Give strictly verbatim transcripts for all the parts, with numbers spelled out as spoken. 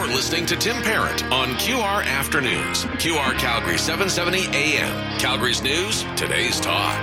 You're listening to Tim Parent on Q R Afternoons. Q R Calgary seven seventy A M. Calgary's news, today's talk.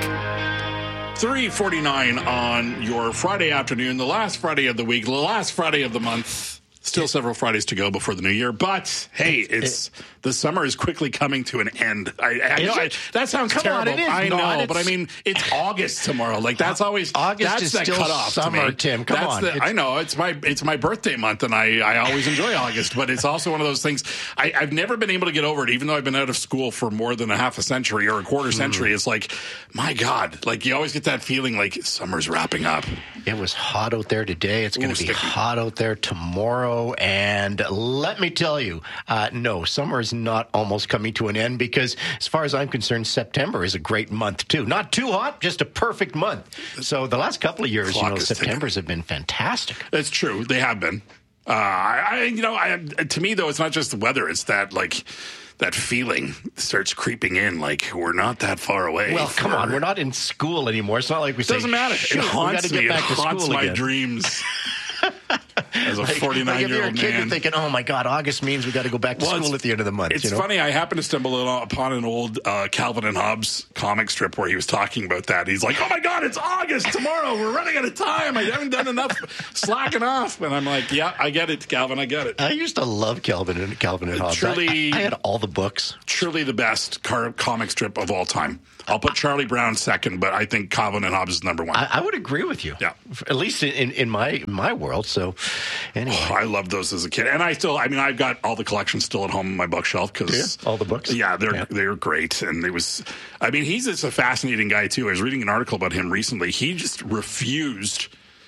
three forty-nine on your Friday afternoon, the last Friday of the week, the last Friday of the month. Still several Fridays to go before the new year, but hey, it's the summer is quickly coming to an end. I, I know I, that sounds Come terrible. on, it is I not. know, but I mean, it's August tomorrow. Like that's always August that's is that still cutoff summer, to me. Tim. Come that's on, the, I know it's my it's my birthday month, and I, I always enjoy August. But it's also one of those things I, I've never been able to get over it, even though I've been out of school for more than a half a century or a quarter century. Mm. It's like, my God, like you always get that feeling like summer's wrapping up. It was hot out there today. It's going to be sticky. hot out there tomorrow. And let me tell you, uh, no, summer is not almost coming to an end because as far as I'm concerned, September is a great month too. Not too hot, just a perfect month. So the last couple of years, Clock you know, is Septembers have been fantastic. It's true. They have been. Uh, I, I, you know, I, to me, though, it's not just the weather. It's that, like, that feeling starts creeping in, like we're not that far away. Well, for... come on, we're not in school anymore. It's not like we it doesn't say, matter. Shoot, It haunts we got to get me. back It to haunts school my again. dreams. As a like, forty-nine-year-old like if you're a kid, man, you're thinking, "Oh my God, August means we got to go back to well, school at the end of the month." It's you know? funny. I happened to stumble upon an old uh, Calvin and Hobbes comic strip where he was talking about that. He's like, "Oh my God, it's August tomorrow. We're running out of time. I haven't done enough slacking off." And I'm like, "Yeah, I get it, Calvin. I get it." I used to love Calvin and Calvin and Hobbes. Truly, I, I had all the books. Truly the best car- comic strip of all time. I'll put Charlie Brown second, but I think Calvin and Hobbes is number one. I, I would agree with you. Yeah, at least in, in my my world. So, anyway, oh, I loved those as a kid, and I still. I mean, I've got all the collections still at home on my bookshelf because all the books. Yeah, they're yeah. they're great, and it was. I mean, he's just a fascinating guy too. I was reading an article about him recently. He just refused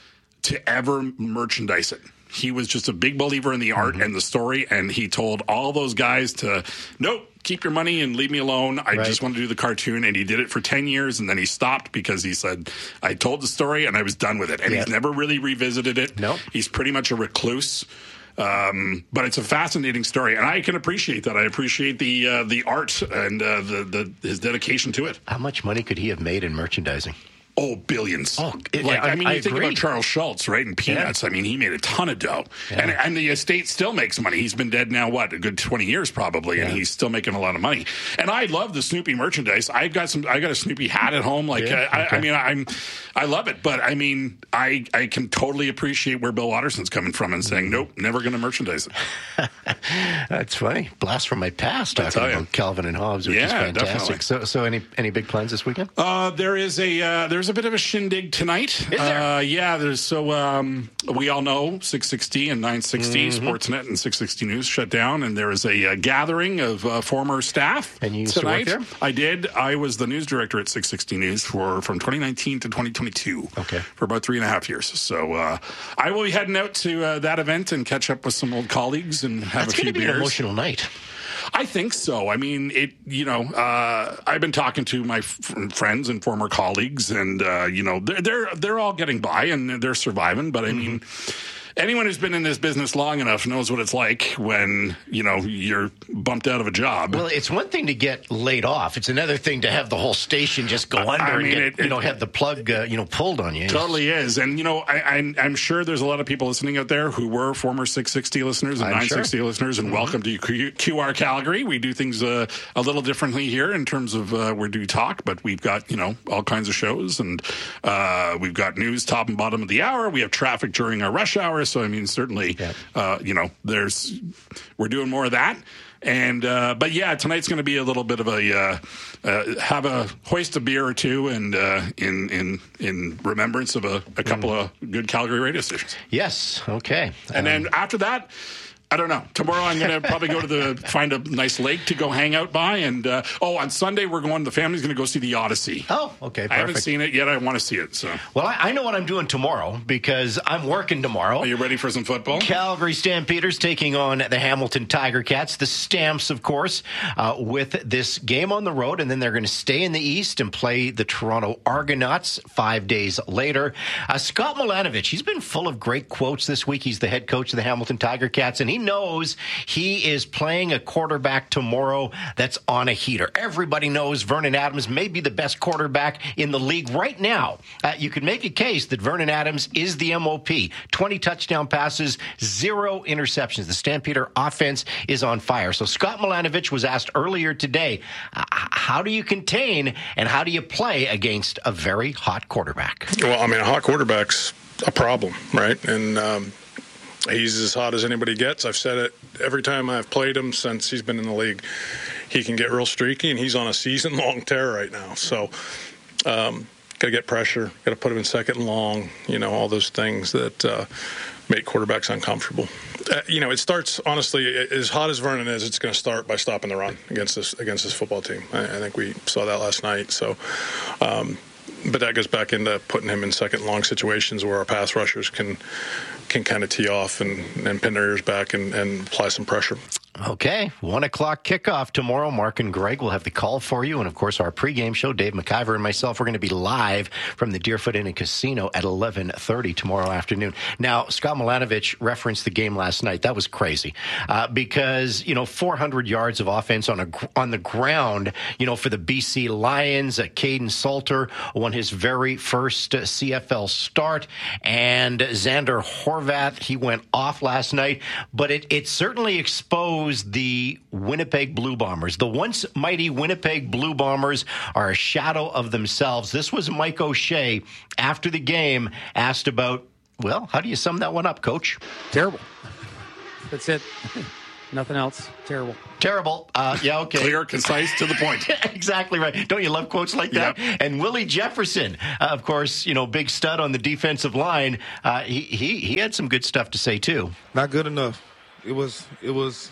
to ever merchandise it. He was just a big believer in the art mm-hmm. and the story, and he told all those guys to, nope, keep your money and leave me alone. I right. just want to do the cartoon, and he did it for ten years, and then he stopped because he said, I told the story, and I was done with it. And yeah. he's never really revisited it. Nope. He's pretty much a recluse. Um, but it's a fascinating story, and I can appreciate that. I appreciate the uh, the art and uh, the, the his dedication to it. How much money could he have made in merchandising? Oh, billions. Oh, it, like, I, I mean, I you think agree. about Charles Schultz, right, and Peanuts. Yeah. I mean, he made a ton of dough. Yeah. And, and the estate still makes money. He's been dead now, what, a good twenty years probably, and yeah. he's still making a lot of money. And I love the Snoopy merchandise. I've got some. I got a Snoopy hat at home. Like, yeah, I, okay. I mean, I'm, I love it. But, I mean, I, I can totally appreciate where Bill Watterson's coming from and saying, nope, never going to merchandise it. That's funny. Blast from my past talking about Calvin and Hobbes, which yeah, is fantastic. Definitely. So, so any any big plans this weekend? Uh, there is a uh, there's a bit of a shindig tonight. Is there? Uh, yeah, there's so um, we all know six sixty and nine sixty mm-hmm. Sportsnet and six sixty News shut down, and there is a, a gathering of uh, former staff. And you used tonight. to work there? I did. I was the news director at six sixty News for from twenty nineteen to twenty twenty-two. Okay, for about three and a half years. So uh, I will be heading out to uh, that event and catch up with some old colleagues and have That's a few be beers. An emotional night. I think so. I mean, it. You know, uh, I've been talking to my f- friends and former colleagues, and uh, you know, they're they're they're all getting by and they're surviving. But I mm-hmm. mean, anyone who's been in this business long enough knows what it's like when you know you're bumped out of a job. Well, it's one thing to get laid off; it's another thing to have the whole station just go under I mean, and get, it, you know, have the plug uh, you know pulled on you. Totally is, and you know, I, I'm, I'm sure there's a lot of people listening out there who were former six sixty listeners and I'm nine sixty sure. listeners, and mm-hmm. welcome to Q- QR Calgary. We do things uh, a little differently here in terms of uh, we do talk, but we've got you know all kinds of shows, and uh, we've got news top and bottom of the hour. We have traffic during our rush hour, so I mean certainly. Yeah. Uh, you know, there's we're doing more of that, and uh, but yeah, tonight's going to be a little bit of a uh, uh, have a hoist a beer or two, and uh, in in in remembrance of a, a couple mm. of good Calgary radio stations. Yes, okay, and um, then after that. I don't know. Tomorrow I'm going to probably go to the find a nice lake to go hang out by, and uh, oh, on Sunday we're going. The family's going to go see the Odyssey. Oh, okay, perfect. I haven't seen it yet. I want to see it. So, well, I, I know what I'm doing tomorrow because I'm working tomorrow. Are you ready for some football? Calgary Stampeders taking on the Hamilton Tiger Cats. The Stamps, of course, uh, with this game on the road, and then they're going to stay in the East and play the Toronto Argonauts five days later. Uh, Scott Milanovich, he's been full of great quotes this week. He's the head coach of the Hamilton Tiger Cats, and he knows he is playing a quarterback tomorrow that's on a heater. Everybody knows Vernon Adams may be the best quarterback in the league right now. Uh, you could make a case that Vernon Adams is the M O P. twenty touchdown passes, zero interceptions. The Stampeder offense is on fire. So Scott Milanovich was asked earlier today, uh, how do you contain and how do you play against a very hot quarterback? Well, I mean, a hot quarterback's a problem, right? And um, he's as hot as anybody gets. I've said it every time I've played him since he's been in the league. He can get real streaky, and he's on a season-long tear right now. So, um, got to get pressure, got to put him in second and long, you know, all those things that uh, make quarterbacks uncomfortable. Uh, you know, it starts, honestly, as hot as Vernon is, it's going to start by stopping the run against this against this football team. I, I think we saw that last night. So, um, but that goes back into putting him in second and long situations where our pass rushers can can kind of tee off and, and pin their ears back and, and apply some pressure. Okay, one o'clock kickoff tomorrow. Mark and Greg will have the call for you. And, of course, our pregame show, Dave McIver and myself, we're going to be live from the Deerfoot Inn and Casino at eleven thirty tomorrow afternoon. Now, Scott Milanovich referenced the game last night. That was crazy uh, because, you know, four hundred yards of offense on a on the ground, you know, for the B C Lions. Uh, Caden Salter won his very first uh, C F L start. And Xander Horvath, he went off last night. But it, it certainly exposed the Winnipeg Blue Bombers. The once mighty Winnipeg Blue Bombers are a shadow of themselves. This was Mike O'Shea after the game asked about, well, how do you sum that one up, Coach? Terrible. That's it. Nothing else. Terrible. Terrible. Uh, yeah, okay. Clear, concise, to the point. Exactly right. Don't you love quotes like that? Yep. And Willie Jefferson, uh, of course, you know, big stud on the defensive line. Uh, he, he, he had some good stuff to say, too. Not good enough. It was, it was...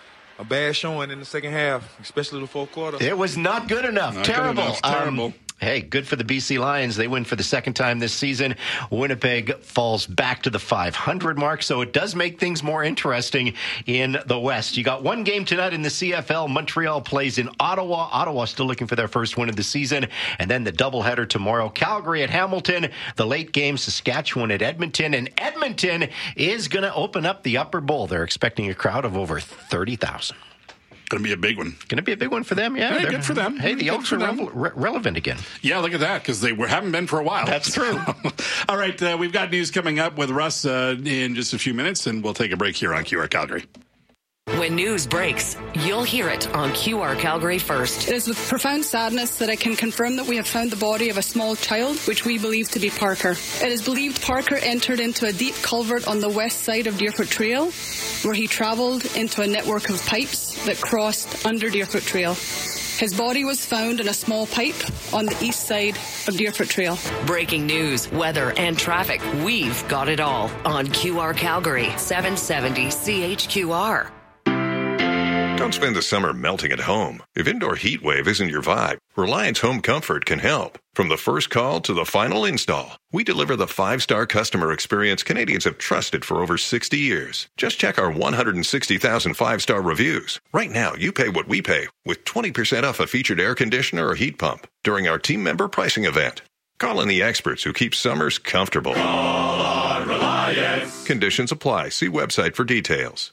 a bad showing in the second half, especially the fourth quarter. It was not good enough. Not terrible. Good enough. Terrible. Um, hey, good for the B C Lions. They win for the second time this season. Winnipeg falls back to the five hundred mark, so it does make things more interesting in the West. You got one game tonight in the C F L. Montreal plays in Ottawa. Ottawa still looking for their first win of the season. And then the doubleheader tomorrow. Calgary at Hamilton. The late game, Saskatchewan at Edmonton. And Edmonton is going to open up the Upper Bowl. They're expecting a crowd of over thirty thousand. Going to be a big one. Going to be a big one for them, yeah. yeah good for them. Hey, the good Elks are re- re- relevant again. Yeah, look at that, because they were, haven't been for a while. That's true. All right, uh, we've got news coming up with Russ uh, in just a few minutes, and we'll take a break here on Q R Calgary. When news breaks, you'll hear it on Q R Calgary first. It is with profound sadness that I can confirm that we have found the body of a small child, which we believe to be Parker. It is believed Parker entered into a deep culvert on the west side of Deerfoot Trail, where he travelled into a network of pipes that crossed under Deerfoot Trail. His body was found in a small pipe on the east side of Deerfoot Trail. Breaking news, weather, and traffic. We've got it all on Q R Calgary, seven seventy C H Q R. Don't spend the summer melting at home. If indoor heat wave isn't your vibe, Reliance Home Comfort can help. From the first call to the final install, we deliver the five-star customer experience Canadians have trusted for over sixty years. Just check our one hundred sixty thousand five-star reviews. Right now, you pay what we pay with twenty percent off a featured air conditioner or heat pump during our team member pricing event. Call in the experts who keep summers comfortable. Call on Reliance. Conditions apply. See website for details.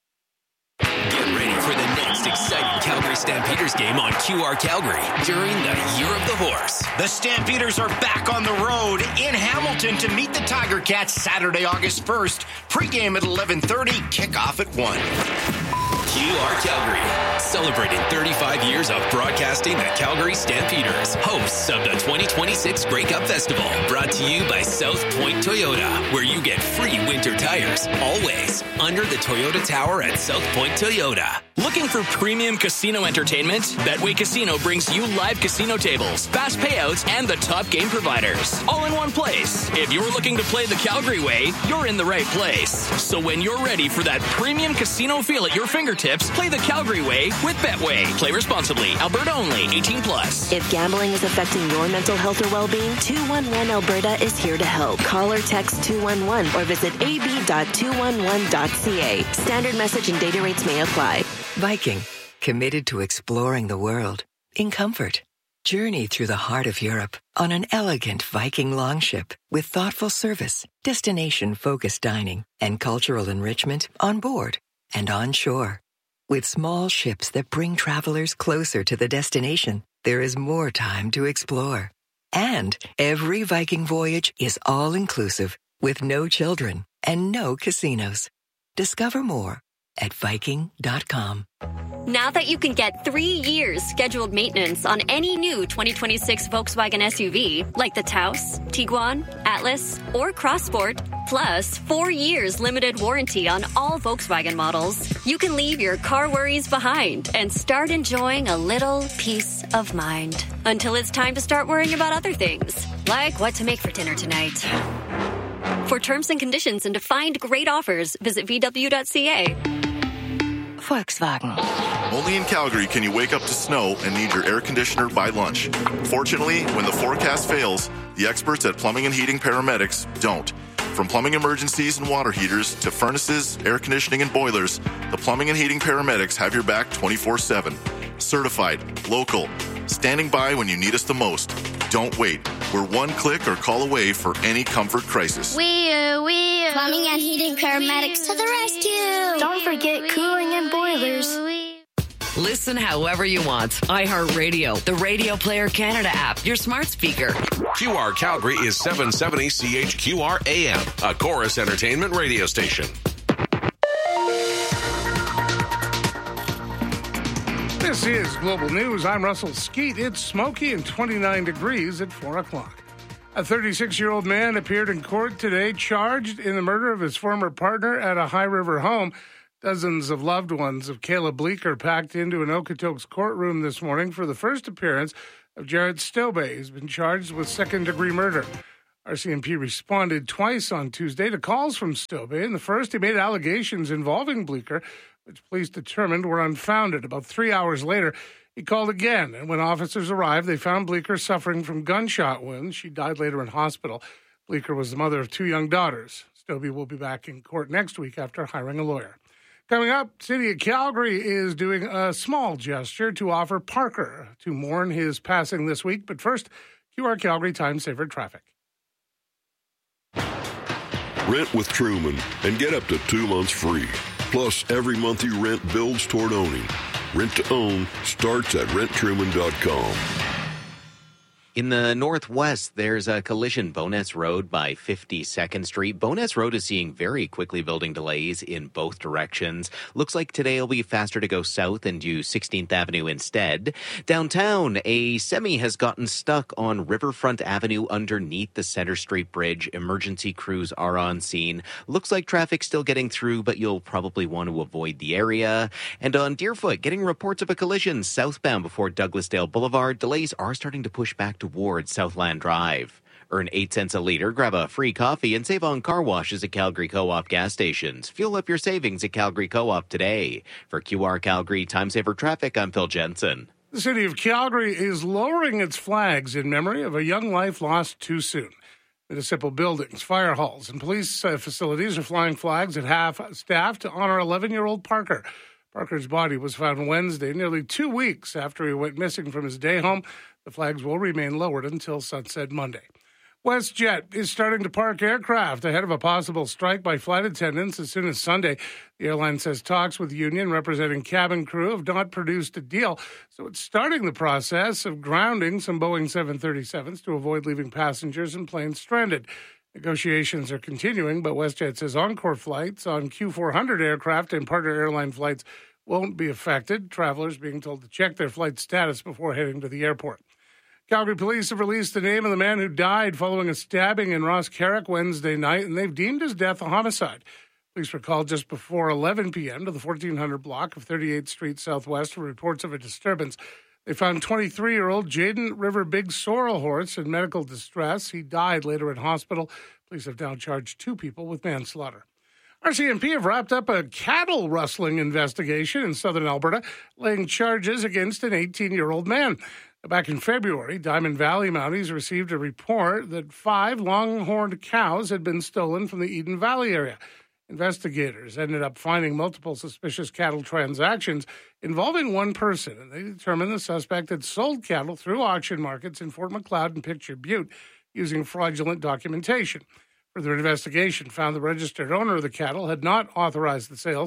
Get ready for the next exciting Calgary Stampeders game on Q R Calgary during the Year of the Horse. The Stampeders are back on the road in Hamilton to meet the Tiger Cats Saturday, August first. Pre-game at eleven thirty, kickoff at one. Q R Calgary, celebrating thirty-five years of broadcasting the Calgary Stampeders, hosts of the twenty twenty-six Grey Cup Festival, brought to you by South Point Toyota, where you get free winter tires, always, under the Toyota Tower at South Point Toyota. Looking for premium casino entertainment? Betway Casino brings you live casino tables, fast payouts, and the top game providers, all in one place. If you're looking to play the Calgary way, you're in the right place. So when you're ready for that premium casino feel at your fingertips, play the Calgary way with Betway. Play responsibly. Alberta only. eighteen plus. If gambling is affecting your mental health or well-being, two one one Alberta is here to help. Call or text two one one or visit a b dot two one one dot c a. Standard message and data rates may apply. Viking, committed to exploring the world in comfort. Journey through the heart of Europe on an elegant Viking longship with thoughtful service, destination-focused dining, and cultural enrichment on board. and onshore. With small ships that bring travelers closer to the destination, there is more time to explore. And every Viking voyage is all-inclusive with no children and no casinos. Discover more at Viking dot com. Now that you can get three years scheduled maintenance on any new twenty twenty-six Volkswagen S U V, like the Taos, Tiguan, Atlas, or Crossport, plus four years limited warranty on all Volkswagen models, you can leave your car worries behind and start enjoying a little peace of mind. Until it's time to start worrying about other things, like what to make for dinner tonight. For terms and conditions and to find great offers, visit V W dot C A. Volkswagen. Only in Calgary can you wake up to snow and need your air conditioner by lunch. Fortunately, when the forecast fails, the experts at Plumbing and Heating Paramedics don't. From plumbing emergencies and water heaters to furnaces, air conditioning, and boilers, the Plumbing and Heating Paramedics have your back twenty-four seven. Certified, local, standing by when you need us the most. Don't wait. We're one click or call away for any comfort crisis. We're, we're Plumbing and Heating Paramedics to the rescue. Don't forget cooling and boilers. Listen however you want. iHeartRadio, the Radio Player Canada app, your smart speaker. Q R Calgary is seven seventy C H Q R A M, a Chorus Entertainment radio station. This is Global News. I'm Russell Skeet. It's smoky and twenty-nine degrees at four o'clock. A thirty-six-year-old man appeared in court today charged in the murder of his former partner at a High River home. Dozens of loved ones of Kayla Bleeker packed into an Okotoks courtroom this morning for the first appearance of Jarrett Stobbe, who's been charged with second-degree murder. R C M P responded twice on Tuesday to calls from Stobbe. In the first, he made allegations involving Bleeker, which police determined were unfounded. About three hours later, he called again, and when officers arrived, they found Bleeker suffering from gunshot wounds. She died later in hospital. Bleeker was the mother of two young daughters. Stobbe will be back in court next week after hiring a lawyer. Coming up, City of Calgary is doing a small gesture to offer Parker to mourn his passing this week. But first, Q R Calgary Time Saver Traffic. Rent with Truman and get up to two months free. Plus, every month you rent builds toward owning. Rent to own starts at rent truman dot com. In the northwest, there's a collision, Bowness Road by fifty-second Street. Bowness Road is seeing very quickly building delays in both directions. Looks like today will be faster to go south and do sixteenth Avenue instead. Downtown, a semi has gotten stuck on Riverfront Avenue underneath the Center Street Bridge. Emergency crews are on scene. Looks like traffic's still getting through, but you'll probably want to avoid the area. And on Deerfoot, getting reports of a collision southbound before Douglasdale Boulevard. Delays are starting to push back to towards Southland Drive. Earn eight cents a litre, grab a free coffee, and save on car washes at Calgary Co-op gas stations. Fuel up your savings at Calgary Co-op today. For Q R Calgary Time Saver Traffic, I'm Phil Jensen. The city of Calgary is lowering its flags in memory of a young life lost too soon. Municipal buildings, fire halls, and police uh, facilities are flying flags at half staff to honor eleven-year-old Parker. Parker's body was found Wednesday, nearly two weeks after he went missing from his day home. The flags will remain lowered until sunset Monday. WestJet is starting to park aircraft ahead of a possible strike by flight attendants as soon as Sunday. The airline says talks with the union representing cabin crew have not produced a deal, so it's starting the process of grounding some Boeing seven thirty-sevens to avoid leaving passengers and planes stranded. Negotiations are continuing, but WestJet says Encore flights on Q four hundred aircraft and partner airline flights won't be affected, travelers being told to check their flight status before heading to the airport. Calgary police have released the name of the man who died following a stabbing in Ross Carrick Wednesday night, and they've deemed his death a homicide. Police were called just before eleven p.m. to the fourteen hundred block of thirty-eighth Street Southwest for reports of a disturbance. They found twenty-three-year-old Jaden River Big Sorrel Horse in medical distress. He died later in hospital. Police have now charged two people with manslaughter. R C M P have wrapped up a cattle rustling investigation in southern Alberta, laying charges against an eighteen-year-old man. Back in February, Diamond Valley Mounties received a report that five long-horned cows had been stolen from the Eden Valley area. Investigators ended up finding multiple suspicious cattle transactions involving one person, and they determined the suspect had sold cattle through auction markets in Fort Macleod and Picture Butte using fraudulent documentation. Further investigation found the registered owner of the cattle had not authorized the sales.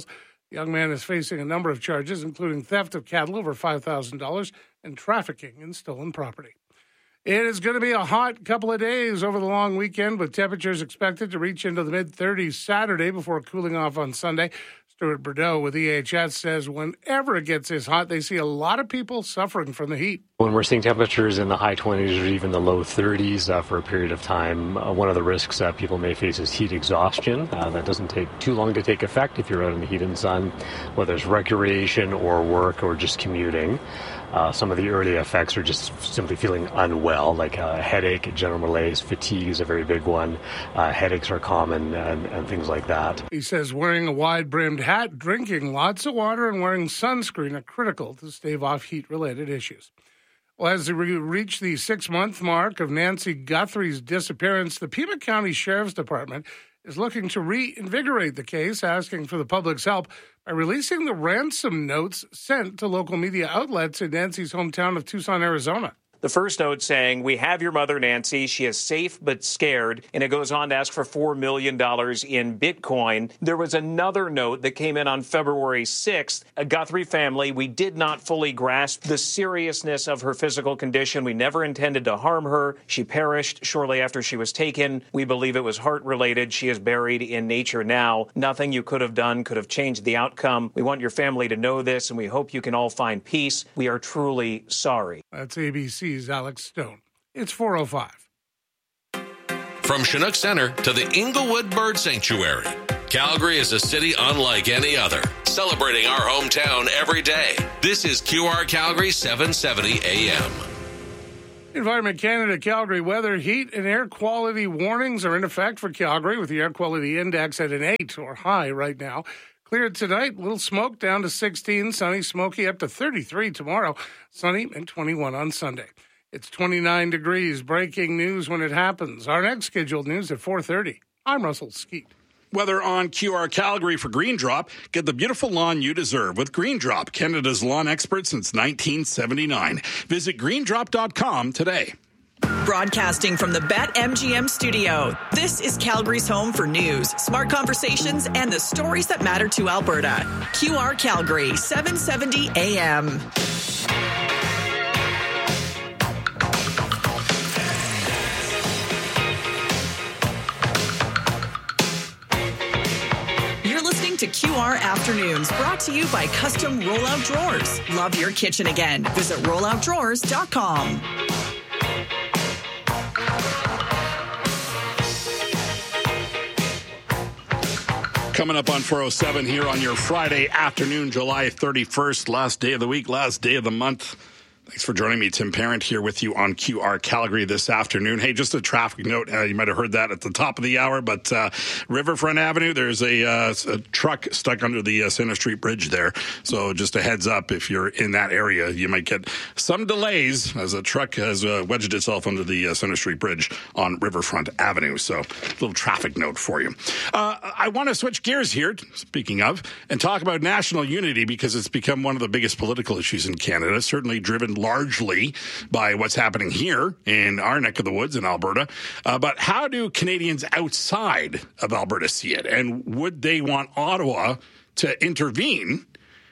The young man is facing a number of charges, including theft of cattle over five thousand dollars and trafficking in stolen property. It is going to be a hot couple of days over the long weekend, with temperatures expected to reach into the mid-thirties Saturday before cooling off on Sunday. Stuart Bordeaux with E H S says whenever it gets this hot, they see a lot of people suffering from the heat. When we're seeing temperatures in the high twenties or even the low thirties uh, for a period of time, uh, one of the risks that people may face is heat exhaustion. Uh, that doesn't take too long to take effect if you're out in the heat and sun, whether it's recreation or work or just commuting. Uh, some of the early effects are just simply feeling unwell, like a headache, general malaise, fatigue is a very big one. Uh, headaches are common and, and things like that. He says wearing a wide-brimmed hat, drinking lots of water, and wearing sunscreen are critical to stave off heat-related issues. Well, as we reach the six-month mark of Nancy Guthrie's disappearance, the Pima County Sheriff's Department is looking to reinvigorate the case, asking for the public's help by releasing the ransom notes sent to local media outlets in Nancy's hometown of Tucson, Arizona. The first note saying, "We have your mother, Nancy. She is safe but scared." And it goes on to ask for four million dollars in Bitcoin. There was another note that came in on February sixth. A Guthrie family, we did not fully grasp the seriousness of her physical condition. We never intended to harm her. She perished shortly after she was taken. We believe it was heart-related. She is buried in nature now. Nothing you could have done could have changed the outcome. We want your family to know this, and we hope you can all find peace. We are truly sorry. That's A B C. Alex Stone. It's four oh five. From Chinook Center to the Inglewood Bird Sanctuary, Calgary is a city unlike any other, celebrating our hometown every day. This is Q R Calgary seven seventy A M. Environment Canada Calgary weather, heat and air quality warnings are in effect for Calgary, with the air quality index at an eight or high right now. Clear tonight, little smoke down to sixteen, sunny, smoky up to thirty-three tomorrow, sunny and twenty-one on Sunday. It's twenty-nine degrees. Breaking news when it happens. Our next scheduled news at four thirty. I'm Russell Skeet. Weather on Q R Calgary for Green Drop. Get the beautiful lawn you deserve with Green Drop, Canada's lawn expert since nineteen seventy-nine. Visit green drop dot com today. Broadcasting from the BetMGM studio, this is Calgary's home for news, smart conversations, and the stories that matter to Alberta. Q R Calgary, seven seventy A M. You're listening to Q R Afternoons, brought to you by Custom Rollout Drawers. Love your kitchen again. Visit roll out drawers dot com. Coming up on four oh seven here on your Friday afternoon, July thirty-first, last day of the week, last day of the month. Thanks for joining me. Tim Parent here with you on Q R Calgary this afternoon. Hey, just a traffic note. Uh, you might have heard that at the top of the hour, but uh, Riverfront Avenue, there's a, uh, a truck stuck under the uh, Center Street Bridge there. So just a heads up, if you're in that area, you might get some delays as a truck has uh, wedged itself under the uh, Center Street Bridge on Riverfront Avenue. So a little traffic note for you. Uh, I want to switch gears here, speaking of, and talk about national unity, because it's become one of the biggest political issues in Canada, certainly driven largely by what's happening here in our neck of the woods in Alberta. Uh, but how do Canadians outside of Alberta see it? And would they want Ottawa to intervene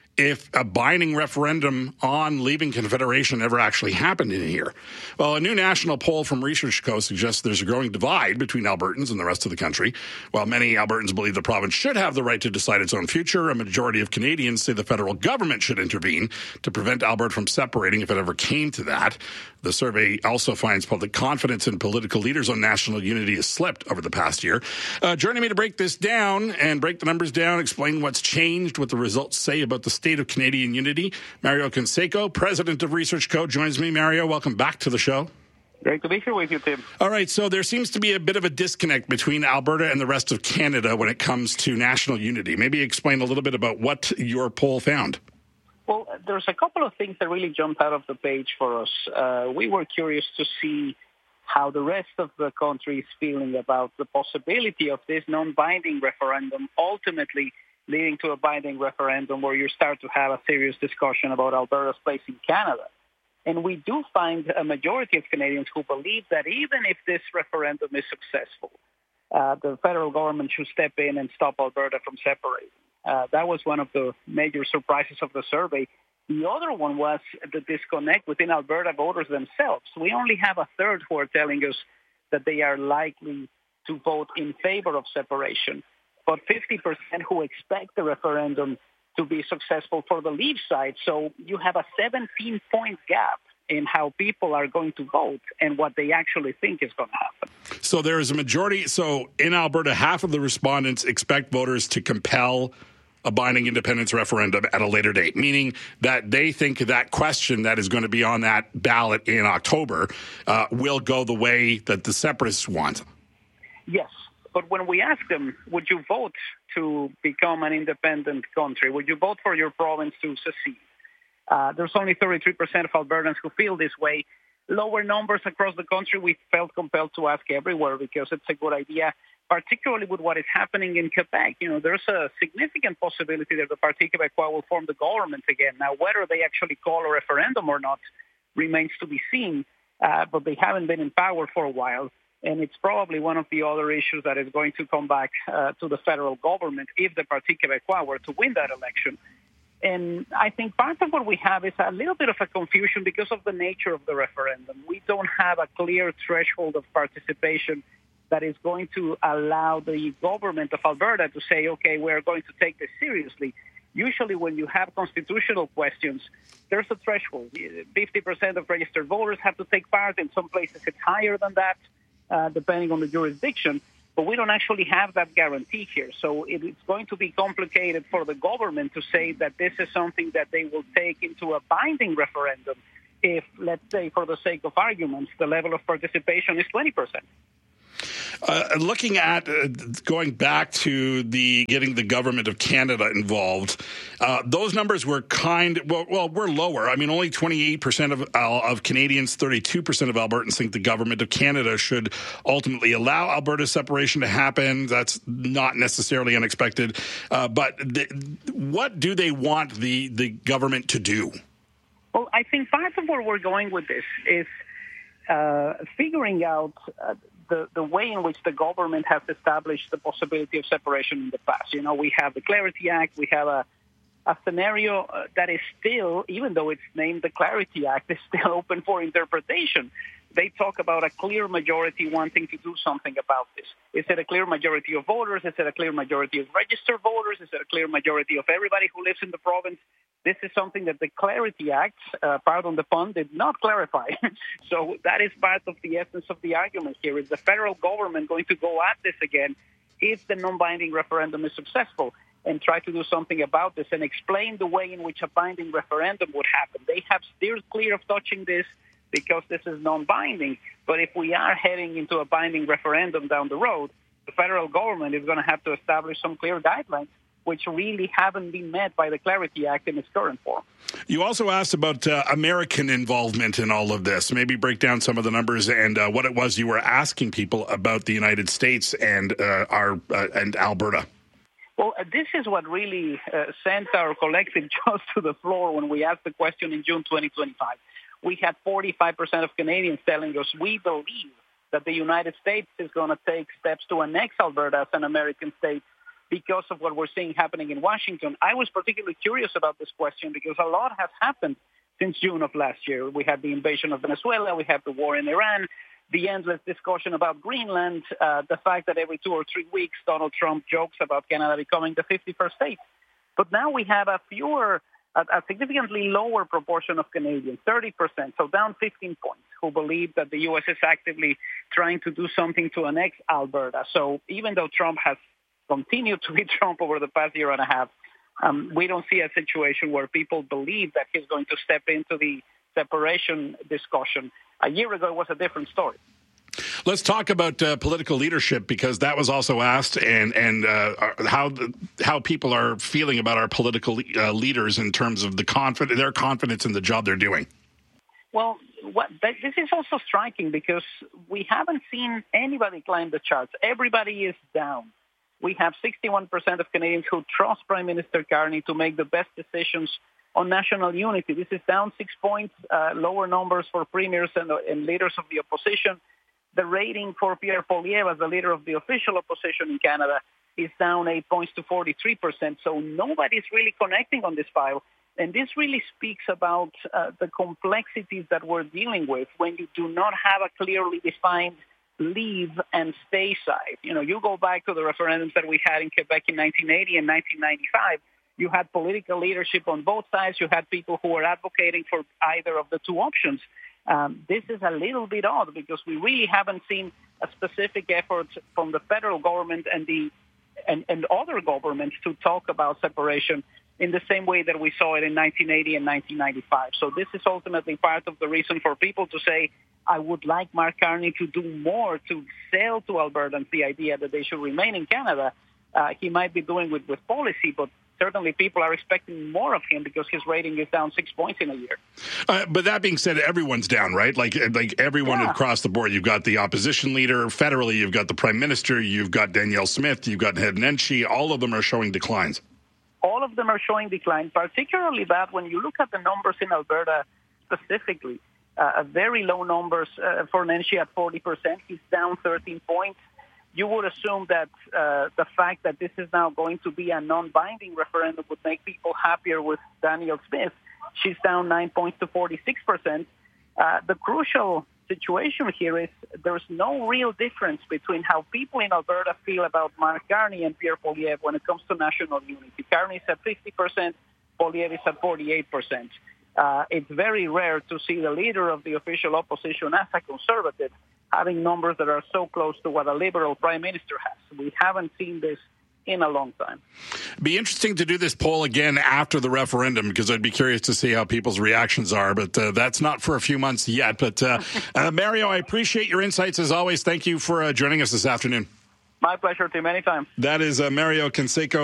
if a binding referendum on leaving Confederation ever actually happened in here? Well, a new national poll from Research Co. suggests there's a growing divide between Albertans and the rest of the country. While many Albertans believe the province should have the right to decide its own future, a majority of Canadians say the federal government should intervene to prevent Alberta from separating if it ever came to that. The survey also finds public confidence in political leaders on national unity has slipped over the past year. Uh, joining me to break this down and break the numbers down, explain what's changed, what the results say about the state of Canadian unity, Mario Canseco, president of Research Co., joins me. Mario, welcome back to the show. Great to be here with you, Tim. All right, so there seems to be a bit of a disconnect between Alberta and the rest of Canada when it comes to national unity. Maybe explain a little bit about what your poll found. Well, there's a couple of things that really jumped out of the page for us. Uh, we were curious to see how the rest of the country is feeling about the possibility of this non-binding referendum ultimately leading to a binding referendum where you start to have a serious discussion about Alberta's place in Canada. And we do find a majority of Canadians who believe that even if this referendum is successful, uh, the federal government should step in and stop Alberta from separating. Uh, that was one of the major surprises of the survey. The other one was the disconnect within Alberta voters themselves. We only have a third who are telling us that they are likely to vote in favor of separation, but fifty percent who expect the referendum to be successful for the Leave side. So you have a seventeen-point gap in how people are going to vote and what they actually think is going to happen. So there is a majority. So in Alberta, half of the respondents expect voters to compel a binding independence referendum at a later date, meaning that they think that question that is going to be on that ballot in October uh, will go the way that the separatists want. Yes. But when we ask them, would you vote to become an independent country? Would you vote for your province to secede? Uh, there's only thirty-three percent of Albertans who feel this way. Lower numbers across the country, we felt compelled to ask everywhere because it's a good idea, particularly with what is happening in Quebec. You know, there's a significant possibility that the Parti Québécois will form the government again. Now, whether they actually call a referendum or not remains to be seen, uh, but they haven't been in power for a while. And it's probably one of the other issues that is going to come back uh, to the federal government if the Parti Québécois were to win that election. And I think part of what we have is a little bit of a confusion because of the nature of the referendum. We don't have a clear threshold of participation that is going to allow the government of Alberta to say, okay, we're going to take this seriously. Usually when you have constitutional questions, there's a threshold. fifty percent of registered voters have to take part. In some places it's higher than that, uh, depending on the jurisdiction. But we don't actually have that guarantee here. So it's going to be complicated for the government to say that this is something that they will take into a binding referendum if, let's say, for the sake of arguments, the level of participation is twenty percent. Uh, looking at uh, going back to the getting the government of Canada involved, uh, those numbers were kind well, well, we're lower. I mean, only twenty-eight percent of uh, of Canadians, thirty-two percent of Albertans think the government of Canada should ultimately allow Alberta's separation to happen. That's not necessarily unexpected. Uh, but the, what do they want the, the government to do? Well, I think part of where we're going with this is uh, figuring out uh, The, the way in which the government has established the possibility of separation in the past. You know, we have the Clarity Act. We have a, a scenario that is still, even though it's named the Clarity Act, is still open for interpretation. They talk about a clear majority wanting to do something about this. Is it a clear majority of voters? Is it a clear majority of registered voters? Is it a clear majority of everybody who lives in the province? This is something that the Clarity Act, uh, pardon the pun, did not clarify. So that is part of the essence of the argument here. Is the federal government going to go at this again if the non-binding referendum is successful and try to do something about this and explain the way in which a binding referendum would happen? They have steered clear of touching this because this is non-binding. But if we are heading into a binding referendum down the road, the federal government is going to have to establish some clear guidelines which really haven't been met by the Clarity Act in its current form. You also asked about uh, American involvement in all of this. Maybe break down some of the numbers and uh, what it was you were asking people about the United States and uh, our uh, and Alberta. Well, uh, this is what really uh, sent our collective jaws to the floor when we asked the question in June twenty twenty-five. We had forty-five percent of Canadians telling us we believe that the United States is going to take steps to annex Alberta as an American state because of what we're seeing happening in Washington. I was particularly curious about this question because a lot has happened since June of last year. We had the invasion of Venezuela, we had the war in Iran, the endless discussion about Greenland, uh, the fact that every two or three weeks Donald Trump jokes about Canada becoming the fifty-first state. But now we have a fewer, a, a significantly lower proportion of Canadians, thirty percent, so down fifteen points, who believe that the U S is actively trying to do something to annex Alberta. So even though Trump has continued to be Trump over the past year and a half, um, we don't see a situation where people believe that he's going to step into the separation discussion. A year ago, it was a different story. Let's talk about uh, political leadership, because that was also asked, and and uh, how how people are feeling about our political uh, leaders in terms of the confidence, their confidence in the job they're doing. Well, what, this is also striking because we haven't seen anybody climb the charts. Everybody is down. We have sixty-one percent of Canadians who trust Prime Minister Carney to make the best decisions on national unity. This is down six points, uh, lower numbers for premiers and, and leaders of the opposition. The rating for Pierre Poilievre as the leader of the official opposition in Canada He's down eight points to forty-three percent. So nobody's really connecting on this file. And this really speaks about uh, the complexities that we're dealing with when you do not have a clearly defined leave and stay side. You know, you go back to the referendums that we had in Quebec in nineteen eighty and nineteen ninety-five. You had political leadership on both sides. You had people who were advocating for either of the two options. Um, this is a little bit odd because we really haven't seen a specific effort from the federal government and the and, and other governments to talk about separation in the same way that we saw it in nineteen eighty and nineteen ninety-five. So this is ultimately part of the reason for people to say, I would like Mark Carney to do more to sell to Albertans the idea that they should remain in Canada. Uh, he might be doing it with policy, but certainly people are expecting more of him because his rating is down six points in a year. Uh, but that being said, everyone's down, right? Like like everyone yeah. across the board. You've got the opposition leader. Federally, you've got the prime minister. You've got Danielle Smith. You've got Ed Nenshi. All of them are showing declines. All of them are showing decline, particularly that when you look at the numbers in Alberta specifically, uh, very low numbers uh, for Nenshi at forty percent. He's down thirteen points. You would assume that uh, the fact that this is now going to be a non-binding referendum would make people happier with Danielle Smith. She's down nine points to forty-six percent. Uh, the crucial situation here is there's no real difference between how people in Alberta feel about Mark Carney and Pierre Poilievre when it comes to national unity. Carney's at fifty percent, Poilievre is at forty-eight percent. Uh, it's very rare to see the leader of the official opposition as a conservative having numbers that are so close to what a liberal prime minister has. We haven't seen this in a long time. Be interesting to do this poll again after the referendum because I'd be curious to see how people's reactions are, but uh, that's not for a few months yet. But uh, uh, Mario, I appreciate your insights as always. Thank you for uh, joining us this afternoon. My pleasure, Tim. Anytime. That is uh, Mario Canseco.